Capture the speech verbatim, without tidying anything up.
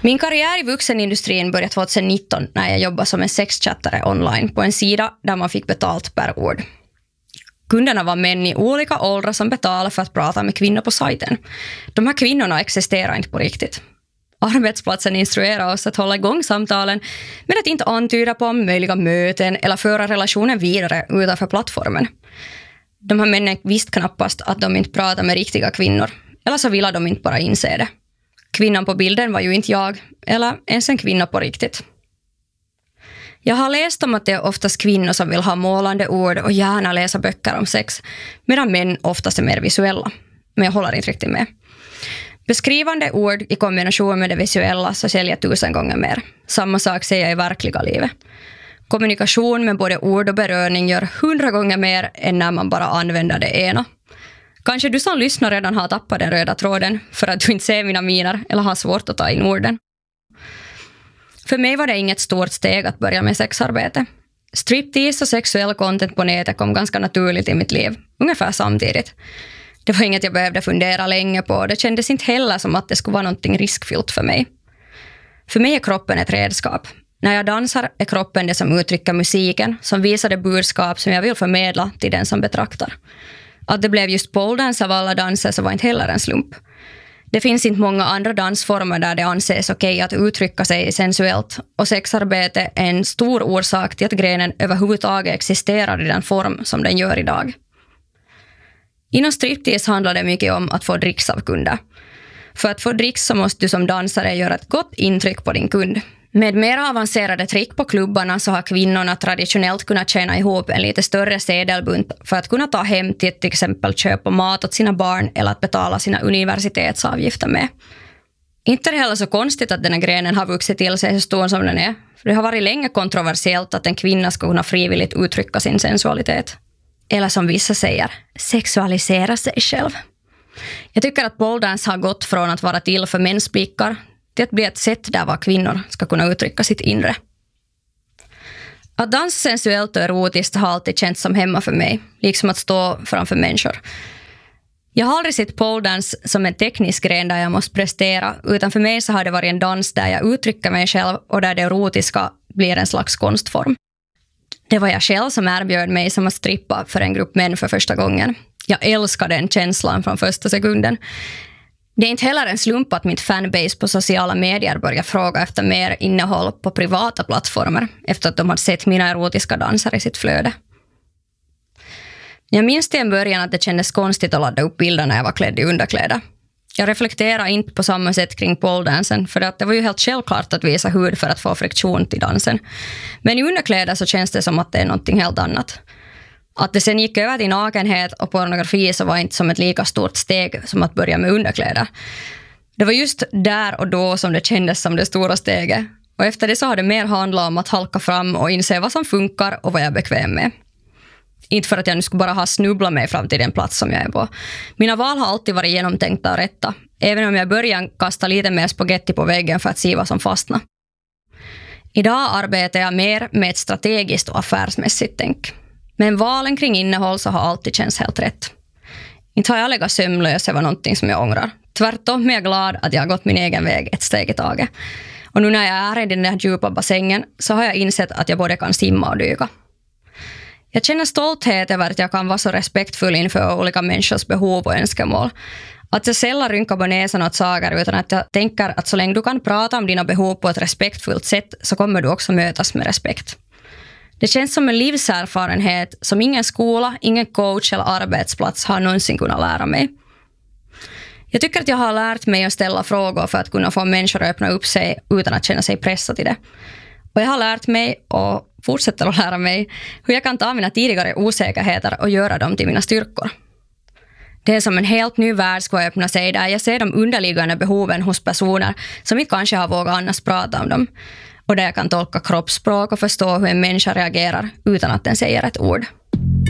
Min karriär i vuxenindustrin började tjugonitton när jag jobbade som en sexchattare online på en sida där man fick betalt per ord. Kunderna var män i olika åldrar som betalade för att prata med kvinnor på sajten. De här kvinnorna existerar inte på riktigt. Arbetsplatsen instruerar oss att hålla igång samtalen men att inte antyda på möjliga möten eller föra relationen vidare utanför plattformen. De här männen visste knappast att de inte pratar med riktiga kvinnor, eller så ville de inte bara inse det. Kvinnan på bilden var ju inte jag, eller ens en kvinna på riktigt. Jag har läst om att det är oftast kvinnor som vill ha målande ord och gärna läsa böcker om sex, medan män oftast är mer visuella. Men jag håller inte riktigt med. Beskrivande ord i kombination med det visuella så säljer tusen gånger mer. Samma sak säger jag i verkliga livet. Kommunikation med både ord och beröring gör hundra gånger mer än när man bara använder det ena. Kanske du som lyssnar redan har tappat den röda tråden för att du inte ser mina miner eller har svårt att ta in orden. För mig var det inget stort steg att börja med sexarbete. Striptease och sexuell content på nätet kom ganska naturligt i mitt liv, ungefär samtidigt. Det var inget jag behövde fundera länge på. Det kändes inte heller som att det skulle vara någonting riskfyllt för mig. För mig är kroppen ett redskap. När jag dansar är kroppen det som uttrycker musiken, som visar det budskap som jag vill förmedla till den som betraktar. Att det blev just poledance av alla danser så var inte heller en slump. Det finns inte många andra dansformer där det anses okej att uttrycka sig sensuellt, och sexarbete är en stor orsak till att grenen överhuvudtaget existerar i den form som den gör idag. Inom striptease handlar det mycket om att få dricks av kunder. För att få dricks så måste du som dansare göra ett gott intryck på din kund. Med mer avancerade trick på klubbarna så har kvinnorna traditionellt kunnat tjäna ihop en lite större sedelbunt för att kunna ta hem till till exempel köpa mat åt sina barn eller att betala sina universitetsavgifter med. Inte är det heller så konstigt att den här grenen har vuxit till sig så stor som den är. För det har varit länge kontroversiellt att en kvinna ska kunna frivilligt uttrycka sin sensualitet. Eller som vissa säger, sexualisera sig själv. Jag tycker att poledance har gått från att vara till för mäns blickar till att bli ett sätt där var kvinnor ska kunna uttrycka sitt inre. Att dansa sensuellt och erotiskt har alltid känts som hemma för mig, liksom att stå framför människor. Jag har aldrig sett poledance som en teknisk gren där jag måste prestera, utan för mig så har det varit en dans där jag uttrycker mig själv och där det erotiska blir en slags konstform. Det var jag själv som erbjöd mig som att strippa för en grupp män för första gången. Jag älskar den känslan från första sekunden. Det är inte heller en slump att mitt fanbase på sociala medier börjar fråga efter mer innehåll på privata plattformar efter att de har sett mina erotiska danser i sitt flöde. Jag minns till en början att det kändes konstigt att ladda upp bilder när jag var klädd i underkläder. Jag reflekterar inte på samma sätt kring poledansen för att det var ju helt självklart att visa hud för att få friktion till dansen. Men i underkläder så känns det som att det är någonting helt annat. Att det sen gick över till nakenhet och pornografi så var inte som ett lika stort steg som att börja med underkläder. Det var just där och då som det kändes som det stora steget. Och efter det så har det mer handlat om att halka fram och inse vad som funkar och vad jag är bekväm med. Inte för att jag nu skulle bara ha snubblat mig fram till den plats som jag är på. Mina val har alltid varit genomtänkta och rätta. Även om jag började kasta lite mer spaghetti på väggen för att se vad som fastnar. Idag arbetar jag mer med ett strategiskt och affärsmässigt tänk. Men valen kring innehåll så har alltid känts helt rätt. Inte har jag legat sömnlös över någonting som jag ångrar. Tvärtom är jag glad att jag har gått min egen väg ett steg i taget. Och nu när jag är i den där djupa bassängen så har jag insett att jag både kan simma och dyka. Jag känner stolthet över att jag kan vara så respektfull inför olika människors behov och önskemål. Att jag sällan rynkar på näsan åt saker utan att jag tänker att så länge du kan prata om dina behov på ett respektfullt sätt så kommer du också mötas med respekt. Det känns som en livserfarenhet som ingen skola, ingen coach eller arbetsplats har någonsin kunnat lära mig. Jag tycker att jag har lärt mig att ställa frågor för att kunna få människor att öppna upp sig utan att känna sig pressad till det. Och jag har lärt mig och fortsätter att lära mig hur jag kan ta mina tidigare osäkerheter och göra dem till mina styrkor. Det är som en helt ny värld ska öppna sig där jag ser de underliggande behoven hos personer som inte kanske har vågat annars prata om dem. Och där jag kan tolka kroppsspråk och förstå hur en människa reagerar utan att den säger ett ord.